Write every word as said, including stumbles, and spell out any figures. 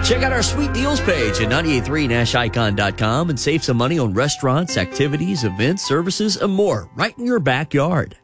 Check out our sweet deals page at nine eight three nash icon dot com and save some money on restaurants, activities, events, services, and more right in your backyard.